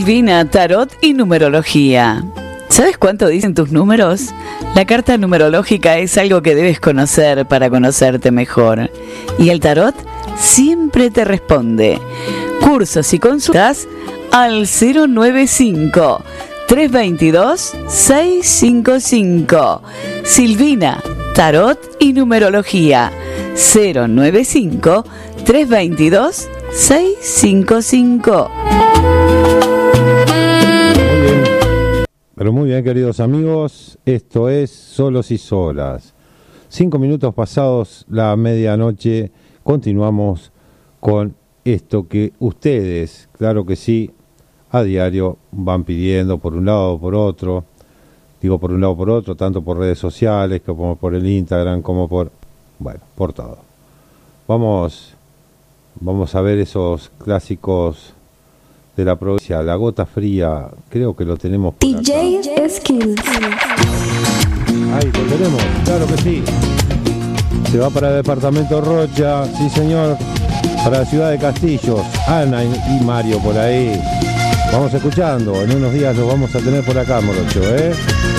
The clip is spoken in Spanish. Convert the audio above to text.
Silvina, tarot y numerología. ¿Sabes cuánto dicen tus números? La carta numerológica es algo que debes conocer para conocerte mejor. Y el tarot siempre te responde. Cursos y consultas al 095-322-655. Silvina, tarot y numerología. 095-322-655. Pero muy bien, queridos amigos, esto es Solos y Solas. 5 minutos pasados la medianoche, continuamos con esto que ustedes, claro que sí, a diario van pidiendo por un lado o por otro. Digo por un lado o por otro, tanto por redes sociales como por el Instagram, como por todo. Vamos a ver esos clásicos de la provincia. La Gota Fría, creo que lo tenemos por DJ Skills. Ahí lo tenemos, claro que sí. Se va para el departamento Rocha, sí señor, para la ciudad de Castillos. Ana y Mario por ahí. Vamos escuchando, en unos días los vamos a tener por acá, Morocho,